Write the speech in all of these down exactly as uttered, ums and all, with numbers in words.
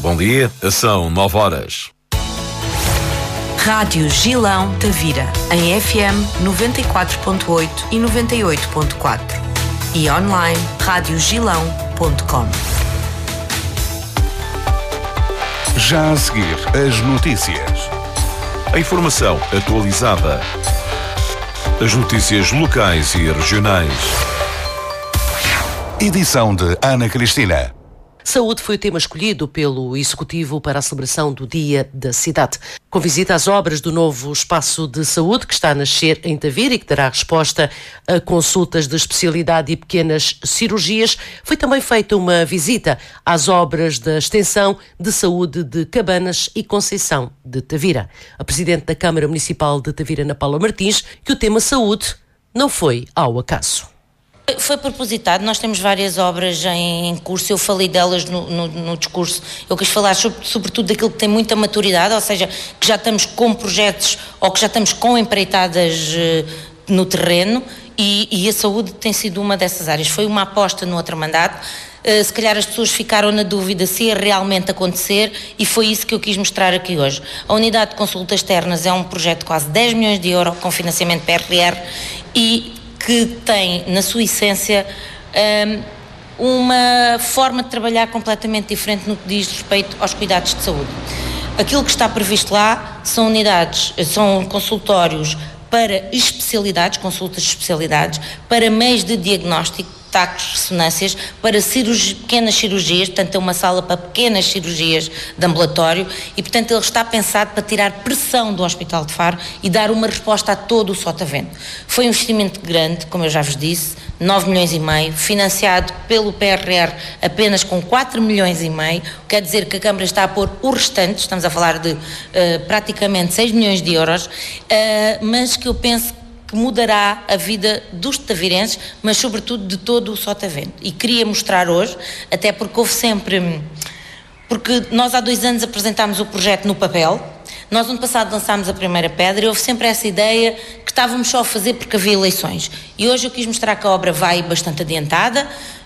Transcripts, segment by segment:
Bom dia, são nove horas. Rádio Gilão Tavira, em F M noventa e quatro ponto oito e noventa e oito ponto quatro e online rádio gilão ponto com. Já a seguir, as notícias. A informação atualizada. As notícias locais e regionais. Edição de Ana Cristina. Saúde foi o tema escolhido pelo Executivo para a celebração do Dia da Cidade. Com visita às obras do novo espaço de saúde que está a nascer em Tavira e que dará resposta a consultas de especialidade e pequenas cirurgias, foi também feita uma visita às obras da extensão de saúde de Cabanas e Conceição de Tavira. A Presidente da Câmara Municipal de Tavira, Ana Paula Martins, que o tema saúde não foi ao acaso. Foi propositado, nós temos várias obras em curso, eu falei delas no, no, no discurso, eu quis falar sobre, sobretudo daquilo que tem muita maturidade, ou seja, que já estamos com projetos ou que já estamos com empreitadas uh, no terreno e, e a saúde tem sido uma dessas áreas. Foi uma aposta no outro mandato, uh, se calhar as pessoas ficaram na dúvida se ia realmente acontecer e foi isso que eu quis mostrar aqui hoje. A unidade de consultas externas é um projeto de quase dez milhões de euros com financiamento P R R e que tem, na sua essência, uma forma de trabalhar completamente diferente no que diz respeito aos cuidados de saúde. Aquilo que está previsto lá são unidades, são consultórios para especialidades, consultas de especialidades, para meios de diagnóstico, tactos, ressonâncias, para cirurgi- pequenas cirurgias, portanto é uma sala para pequenas cirurgias de ambulatório e, portanto, ele está pensado para tirar pressão do Hospital de Faro e dar uma resposta a todo o Sotavento. Foi um investimento grande, como eu já vos disse, nove milhões e meio, financiado pelo P R R apenas com quatro milhões e meio, quer dizer que a Câmara está a pôr o restante, estamos a falar de uh, praticamente seis milhões de euros, uh, mas que eu penso que mudará a vida dos tavirenses, mas sobretudo de todo o Sotavento. E queria mostrar hoje, até porque houve sempre... Porque nós há dois anos apresentámos o projeto no papel, nós ano passado lançámos a primeira pedra e houve sempre essa ideia que estávamos só a fazer porque havia eleições. E hoje eu quis mostrar que a obra vai bastante adiantada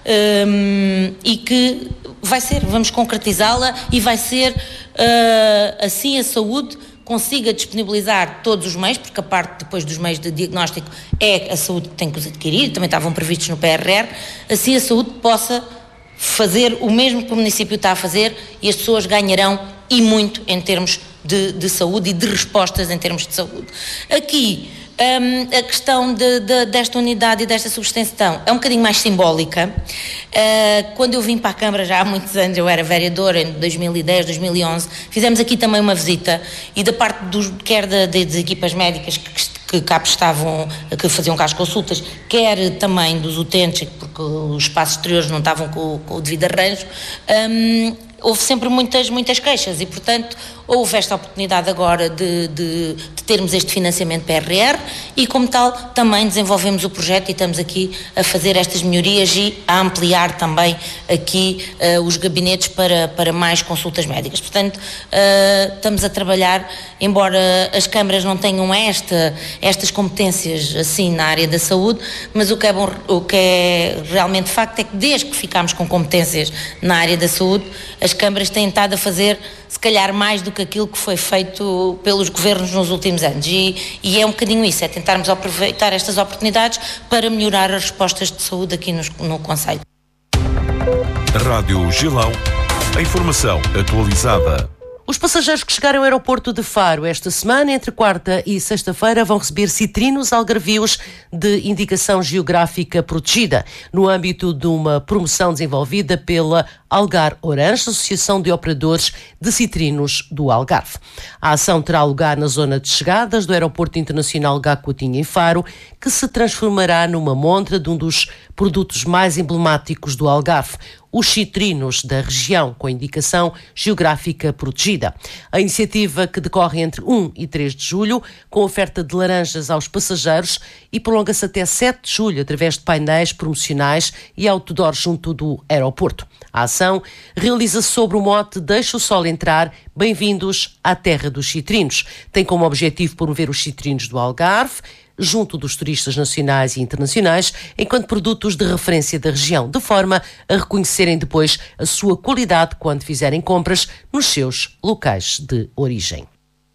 hum, e que vai ser, vamos concretizá-la e vai ser uh, assim a saúde consiga disponibilizar todos os meios, porque a parte depois dos meios de diagnóstico é a saúde que tem que os adquirir, também estavam previstos no P R R, assim a saúde possa fazer o mesmo que o município está a fazer e as pessoas ganharão e muito em termos de, de saúde e de respostas em termos de saúde. Aqui, um, a questão de, de, desta unidade e desta subextensão é um bocadinho mais simbólica. Uh, quando eu vim para a Câmara já há muitos anos, eu era vereadora em dois mil e dez, dois mil e onze, fizemos aqui também uma visita e da parte dos, quer da, de, das equipas médicas que, que cá estavam, que faziam cá as consultas, quer também dos utentes, porque os espaços exteriores não estavam com, com o devido arranjo, um, houve sempre muitas, muitas queixas e, portanto, houve esta oportunidade agora de, de, de termos este financiamento P R R e, como tal, também desenvolvemos o projeto e estamos aqui a fazer estas melhorias e a ampliar também aqui uh, os gabinetes para, para mais consultas médicas. Portanto, uh, estamos a trabalhar, embora as câmaras não tenham esta, estas competências assim na área da saúde, mas o que é bom, o que é realmente facto é que desde que ficámos com competências na área da saúde, as câmaras têm estado a fazer se calhar mais do que aquilo que foi feito pelos governos nos últimos anos e, e é um bocadinho isso, é tentarmos aproveitar estas oportunidades para melhorar as respostas de saúde aqui no, no concelho. Rádio Gilão, a informação atualizada. Os passageiros que chegaram ao aeroporto de Faro esta semana, entre quarta e sexta-feira, vão receber citrinos algarvios de indicação geográfica protegida, no âmbito de uma promoção desenvolvida pela Algar Orange, Associação de Operadores de Citrinos do Algarve. A ação terá lugar na zona de chegadas do Aeroporto Internacional Gá Coutinho em Faro, que se transformará numa montra de um dos produtos mais emblemáticos do Algarve, os citrinos da região, com indicação geográfica protegida. A iniciativa, que decorre entre um e três de julho, com oferta de laranjas aos passageiros e prolonga-se até sete de julho, através de painéis promocionais e outdoor junto do aeroporto. A ação realiza-se sobre o mote Deixa o Sol Entrar, bem-vindos à Terra dos Citrinos. Tem como objetivo promover os citrinos do Algarve, junto dos turistas nacionais e internacionais, enquanto produtos de referência da região, de forma a reconhecerem depois a sua qualidade quando fizerem compras nos seus locais de origem.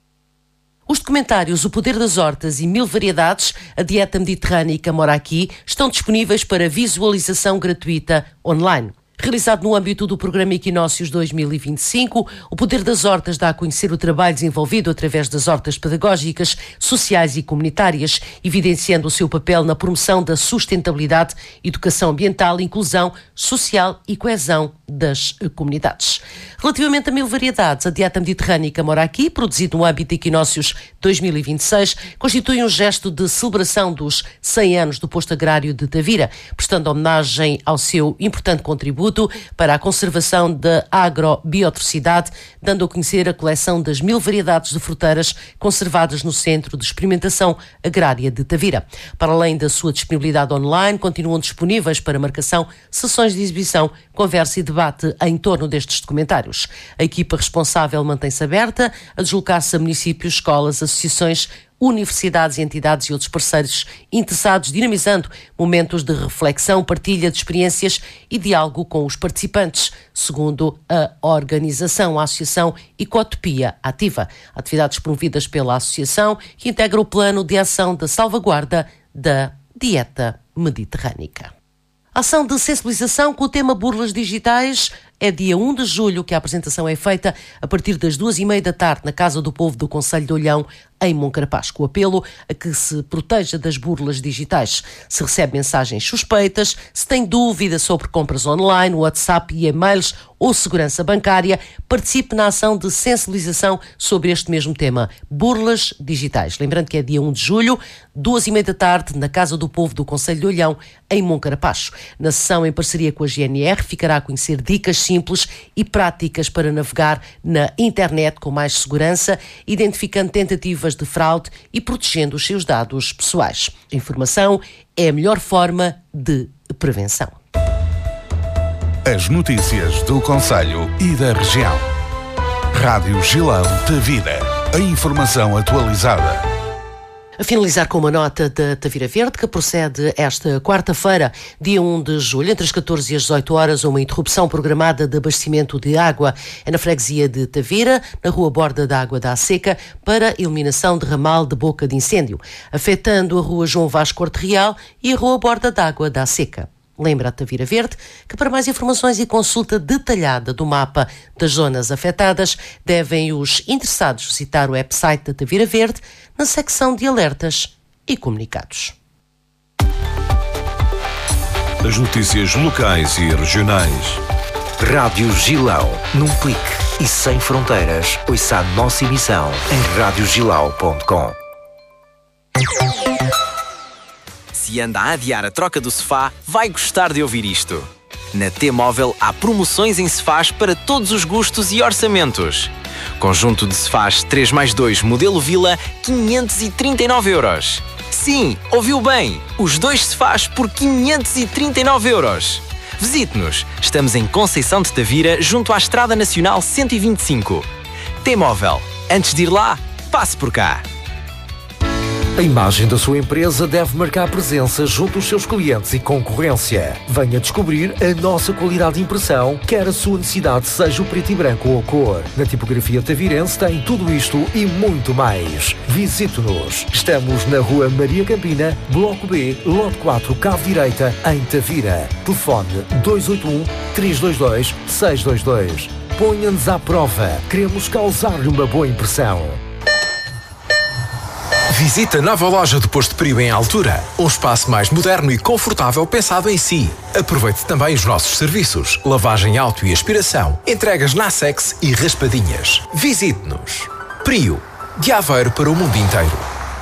Os documentários O Poder das Hortas e Mil Variedades, a Dieta Mediterrânica Mora Aqui, estão disponíveis para visualização gratuita online. Realizado no âmbito do programa Equinócios dois mil e vinte e cinco, o Poder das Hortas dá a conhecer o trabalho desenvolvido através das hortas pedagógicas, sociais e comunitárias, evidenciando o seu papel na promoção da sustentabilidade, educação ambiental, inclusão social e coesão das comunidades. Relativamente a Mil Variedades, a Dieta Mediterrânica Mora Aqui, produzido no âmbito de Equinócios dois mil e vinte e seis, constitui um gesto de celebração dos cem anos do posto agrário de Tavira, prestando homenagem ao seu importante contributo para a conservação da agrobiodiversidade, dando a conhecer a coleção das mil variedades de fruteiras conservadas no Centro de Experimentação Agrária de Tavira. Para além da sua disponibilidade online, continuam disponíveis para marcação sessões de exibição, conversa e debate em torno destes documentários. A equipa responsável mantém-se aberta a deslocar-se a municípios, escolas, associações, universidades, entidades e outros parceiros interessados, dinamizando momentos de reflexão, partilha de experiências e diálogo com os participantes, segundo a organização, a Associação Ecotopia Ativa. Atividades promovidas pela Associação, que integra o Plano de Ação de Salvaguarda da Dieta Mediterrânica. Ação de sensibilização com o tema burlas digitais. É dia um de julho que a apresentação é feita a partir das duas e meia da tarde na Casa do Povo do Concelho de Olhão, em Moncarapaz. O apelo a que se proteja das burlas digitais. Se recebe mensagens suspeitas, se tem dúvida sobre compras online, WhatsApp e e-mails ou segurança bancária, participe na ação de sensibilização sobre este mesmo tema, burlas digitais. Lembrando que é dia um de julho, duas e meia da tarde, na Casa do Povo do Concelho de Olhão, em Moncarapaz. Na sessão, em parceria com a G N R, ficará a conhecer dicas simples e práticas para navegar na internet com mais segurança, identificando tentativas de fraude e protegendo os seus dados pessoais. A informação é a melhor forma de prevenção. As notícias do Concelho e da região. Rádio Gilão Tavira. A informação atualizada. A finalizar com uma nota da Tavira Verde, que procede esta quarta-feira, dia um de julho, entre as catorze e as dezoito horas, uma interrupção programada de abastecimento de água. É na freguesia de Tavira, na rua Borda da Água da Seca, para eliminação de ramal de boca de incêndio, afetando a rua João Vasco Corte Real e a rua Borda da Água da Seca. Lembra a Tavira Verde que para mais informações e consulta detalhada do mapa das zonas afetadas, devem os interessados visitar o website da Tavira Verde na secção de alertas e comunicados. As notícias locais e regionais. Rádio Gilão, num clique e sem fronteiras. Ouça a nossa emissão em rádio gilau ponto com. Se anda a adiar a troca do sofá, vai gostar de ouvir isto. Na T-Móvel há promoções em sofás para todos os gostos e orçamentos. Conjunto de sofás três mais dois modelo Vila, quinhentos e trinta e nove euros. Sim, ouviu bem! Os dois sofás por quinhentos e trinta e nove euros. Visite-nos. Estamos em Conceição de Tavira, junto à Estrada Nacional cento e vinte e cinco. T-Móvel. Antes de ir lá, passe por cá. A imagem da sua empresa deve marcar presença junto aos seus clientes e concorrência. Venha descobrir a nossa qualidade de impressão, quer a sua necessidade seja o preto e branco ou a cor. Na tipografia tavirense tem tudo isto e muito mais. Visite-nos. Estamos na Rua Maria Campina, Bloco B, Lote quatro, Cave Direita, em Tavira. Telefone dois oito um, três dois dois, seis dois dois. Ponha-nos à prova. Queremos causar-lhe uma boa impressão. Visita a nova loja do Posto Prio em Altura. Um espaço mais moderno e confortável pensado em si. Aproveite também os nossos serviços. Lavagem auto e aspiração. Entregas na Sex e raspadinhas. Visite-nos. Prio. De Aveiro para o mundo inteiro.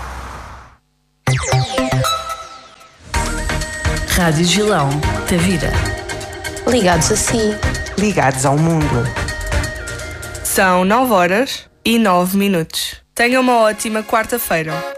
Rádio Gilão, Tavira. Ligados assim. Ligados ao mundo. São nove horas e nove minutos. Tenha uma ótima quarta-feira.